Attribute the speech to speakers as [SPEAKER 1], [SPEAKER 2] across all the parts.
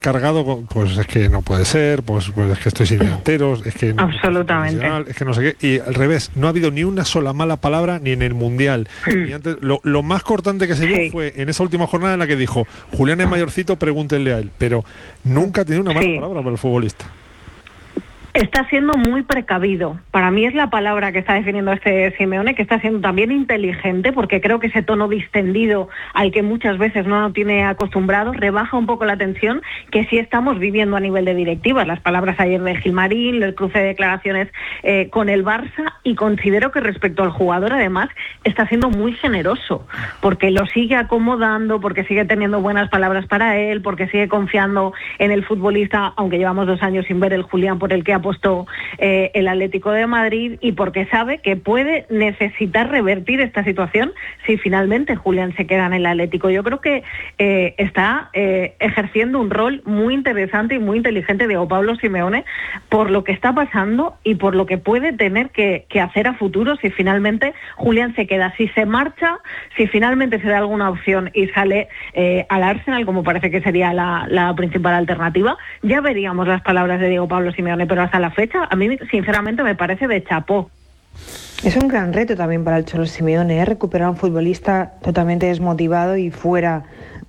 [SPEAKER 1] pues es que no puede ser, pues es que estoy sin delanteros, es que no,
[SPEAKER 2] absolutamente,
[SPEAKER 1] es que no sé qué, y al revés, no ha habido ni una sola mala palabra ni en el Mundial, ni antes. Lo más cortante que se vio fue en esa última jornada en la que dijo: Julián es mayorcito, pregúntenle a él, pero nunca ha tenido una mala palabra para el futbolista.
[SPEAKER 2] Está siendo muy precavido. Para mí es la palabra que está definiendo este Simeone, que está siendo también inteligente, porque creo que ese tono distendido al que muchas veces no nos tiene acostumbrados rebaja un poco la tensión que sí estamos viviendo a nivel de directivas. Las palabras ayer de Gilmarín, el cruce de declaraciones con el Barça, y considero que respecto al jugador además está siendo muy generoso, porque lo sigue acomodando, porque sigue teniendo buenas palabras para él, porque sigue confiando en el futbolista, aunque llevamos 2 años sin ver el Julián por el que ha puesto el Atlético de Madrid, y porque sabe que puede necesitar revertir esta situación si finalmente Julián se queda en el Atlético. Yo creo que está ejerciendo un rol muy interesante y muy inteligente Diego Pablo Simeone por lo que está pasando y por lo que puede tener que hacer a futuro si finalmente Julián se queda. Si se marcha, si finalmente se da alguna opción y sale al Arsenal, como parece que sería la principal alternativa, ya veríamos las palabras de Diego Pablo Simeone, pero hasta la fecha a mí sinceramente me parece de chapó.
[SPEAKER 3] Es un gran reto también para el Cholo Simeone, recuperar a un futbolista totalmente desmotivado y fuera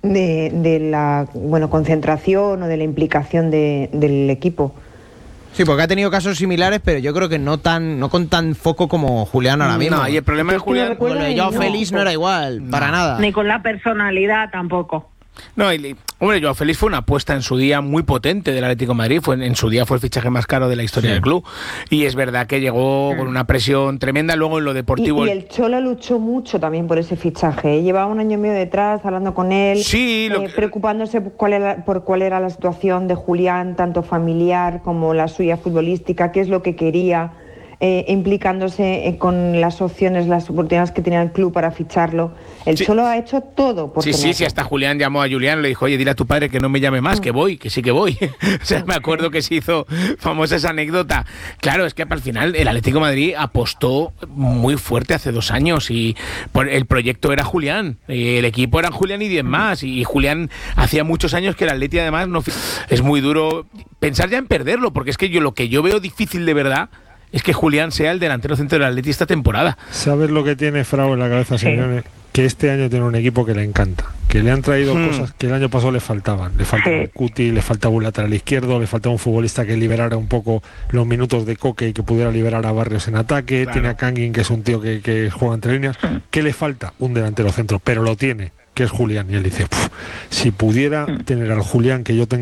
[SPEAKER 3] de la concentración o de la implicación del equipo.
[SPEAKER 4] Sí, porque ha tenido casos similares, pero yo creo que no con tan foco como Julián ahora mismo.
[SPEAKER 5] No, y el problema de Julián...
[SPEAKER 4] Bueno, Joao Félix no era igual, para nada.
[SPEAKER 2] Ni con la personalidad tampoco.
[SPEAKER 5] No, hombre, Joao Félix fue una apuesta en su día muy potente del Atlético de Madrid, en su día fue el fichaje más caro de la historia del club, y es verdad que llegó con una presión tremenda. Luego en lo deportivo...
[SPEAKER 3] Y el Cholo luchó mucho también por ese fichaje, llevaba 1 año y medio detrás, hablando con él, preocupándose por cuál era la situación de Julián, tanto familiar como la suya futbolística, qué es lo que quería, implicándose con las opciones, las oportunidades que tenía el club para ficharlo. El Cholo ha hecho todo por
[SPEAKER 5] Sí, hasta Julián llamó a Julián, le dijo: oye, dile a tu padre que no me llame más, que voy, que sí que voy. O sea, me acuerdo que se hizo famosa esa anécdota. Claro, es que al final el Atlético de Madrid apostó muy fuerte hace 2 años y el proyecto era Julián, el equipo eran Julián y 10 más, y Julián hacía muchos años que el Atleti además no... Es muy duro pensar ya en perderlo, porque es que lo que yo veo difícil de verdad es que Julián sea el delantero centro del Atleti esta temporada.
[SPEAKER 1] ¿Sabes lo que tiene Frau en la cabeza, Simeone? Que este año tiene un equipo que le encanta, que le han traído cosas que el año pasado le faltaban. Le faltaba el Cuti, le faltaba un lateral izquierdo, le faltaba un futbolista que liberara un poco los minutos de Coque y que pudiera liberar a Barrios en ataque. Tiene a Kangin, que es un tío que juega entre líneas. ¿Qué le falta? Un delantero centro, pero lo tiene, que es Julián. Y él dice: si pudiera tener al Julián que yo tengo